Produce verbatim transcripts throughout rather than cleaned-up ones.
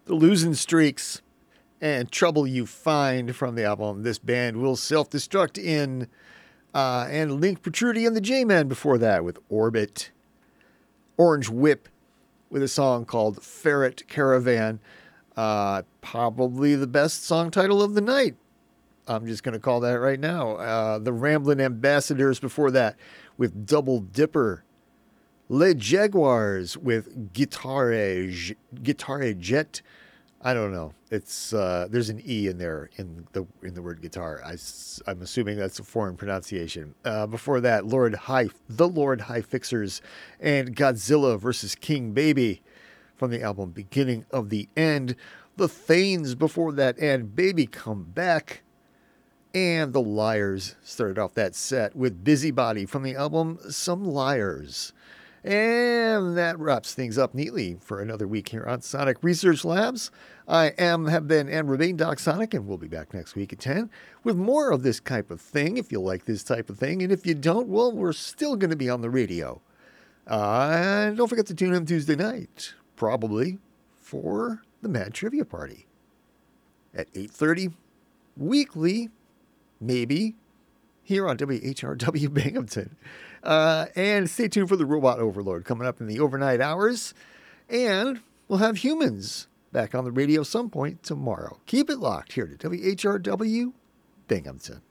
The Losing Streaks and Trouble You Find from the album. This band will self-destruct in, uh, and Link Protrudy and the J-Men before that with Orbit. Orange Whip with a song called Ferret Caravan. Uh, probably the best song title of the night. I'm just going to call that right now. Uh, the Ramblin' Ambassadors before that with Double Dipper. Les Jaguars with Guitare, Guitare Jet. I don't know. It's uh, there's an E in there in the in the word guitar. I, I'm assuming that's a foreign pronunciation. Uh, before that, Lord High, the Lord High Fixers, and Godzilla versus King Baby from the album Beginning of the End. The Thanes before that, and Baby Come Back. And the Liars started off that set with Busybody from the album Some Liars. And that wraps things up neatly for another week here on Sonic Research Labs. I am, have been, and remain Doc Sonic, and we'll be back next week at ten with more of this type of thing, if you like this type of thing. And if you don't, well, we're still going to be on the radio. Uh, and don't forget to tune in Tuesday night, probably, for the Mad Trivia Party at eight thirty, weekly, maybe, here on W H R W Binghamton. Uh, and stay tuned for the Robot Overlord coming up in the overnight hours. And we'll have Humans back on the radio some point tomorrow. Keep it locked here to W H R W Binghamton.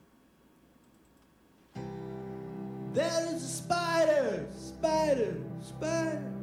There is a spider, spider, spider.